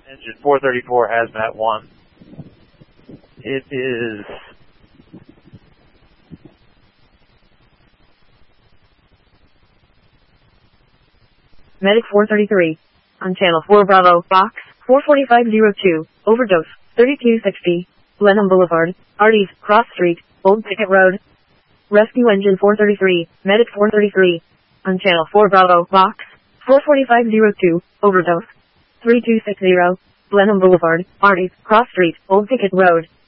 Engine 434 Hazmat 1. It is... Medic 433. On Channel 4 Bravo, Box 44502, overdose, 3260, Blenheim Boulevard, Arties, Cross Street, Old Ticket Road. Rescue Engine 433, Medic 433. On Channel 4 Bravo, Box 44502, overdose, 3260, Blenheim Boulevard, Arties, Cross Street, Old Ticket Road.